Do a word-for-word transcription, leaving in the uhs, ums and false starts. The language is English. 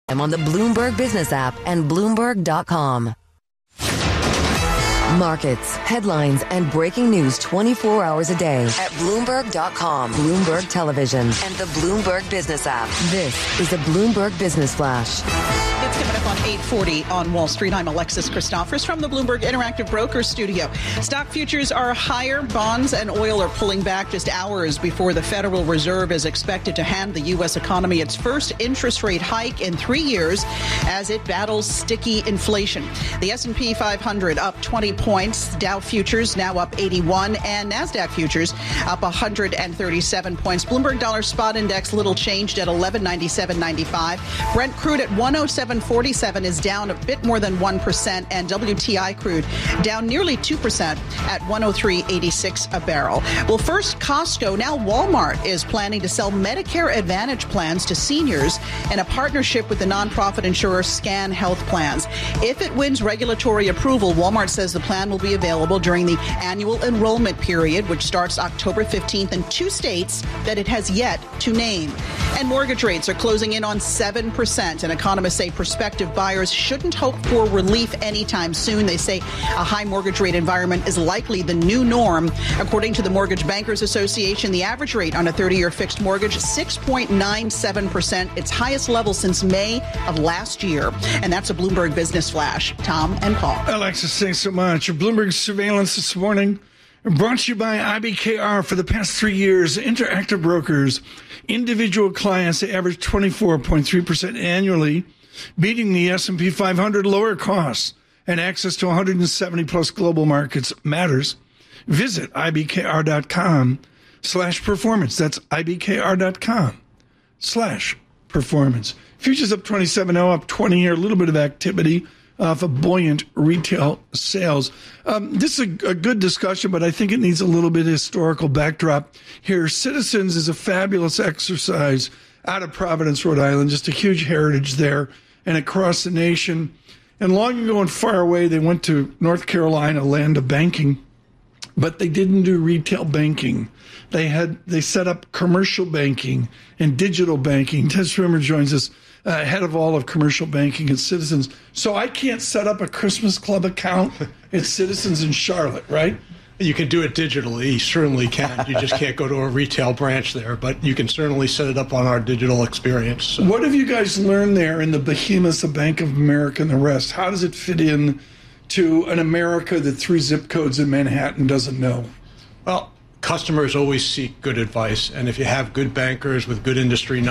I'm on the Bloomberg Business app and Bloomberg dot com. Markets, headlines, and breaking news twenty-four hours a day at Bloomberg dot com, Bloomberg Television, and the Bloomberg Business app. This is the Bloomberg Business Flash. It's coming up on eight forty on Wall Street. I'm Alexis Christophers from the Bloomberg Interactive Brokers studio. Stock futures are higher. Bonds and oil are pulling back just hours before the Federal Reserve is expected to hand the U S economy its first interest rate hike in three years as it battles sticky inflation. The S and P five hundred up twenty points. Dow futures now up eighty-one, and NASDAQ futures up one hundred thirty-seven points. Bloomberg Dollar Spot Index little changed at eleven ninety-seven ninety-five. Brent crude at one oh seven forty-seven is down a bit more than one percent, and W T I crude down nearly two percent at one oh three eighty-six a barrel. Well, first Costco, now Walmart is planning to sell Medicare Advantage plans to seniors in a partnership with the nonprofit insurer Scan Health Plans. If it wins regulatory approval, Walmart says the plan will be available during the annual enrollment period, which starts October fifteenth in two states that it has yet to name. And mortgage rates are closing in on seven percent, and economists say prospective buyers shouldn't hope for relief anytime soon. They say a high mortgage rate environment is likely the new norm. According to the Mortgage Bankers Association, the average rate on a thirty-year fixed mortgage, six point nine seven percent, its highest level since May of last year. And that's a Bloomberg Business Flash. Tom and Paul. Alexis, thanks so much. Bloomberg surveillance this morning brought to you by I B K R. For the past three years, Interactive Brokers, individual clients average twenty-four point three percent annually, beating the S and P five hundred. Lower costs and access to one hundred seventy plus global markets matters. Visit I B K R dot com slash performance. That's I B K R dot com slash performance. Futures up twenty-seven oh, up twenty here. A little bit of activity off of buoyant retail sales. Um, this is a, a good discussion, but I think it needs a little bit of historical backdrop here. Citizens is a fabulous exercise out of Providence, Rhode Island, just a huge heritage there and across the nation. And long ago and far away, they went to North Carolina, land of banking, but they didn't do retail banking. They had they set up commercial banking and digital banking. Ted Swimmer joins us, uh, head of all of commercial banking at Citizens. So I can't set up a Christmas Club account at Citizens in Charlotte, right? You can do it digitally. You certainly can. You just can't go to a retail branch there, but you can certainly set it up on our digital experience. So. What have you guys learned there in the behemoths of Bank of America and the rest? How does it fit in to an America that three zip codes in Manhattan doesn't know? Well, customers always seek good advice, and if you have good bankers with good industry knowledge,